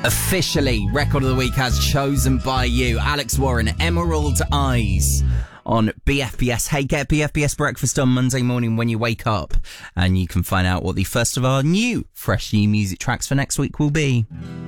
Officially, Record of the Week as chosen by you. Alex Warren, Emerald Eyes on BFBS. Hey, get BFBS breakfast on Monday morning when you wake up, and you can find out what the first of our fresh new music tracks for next week will be.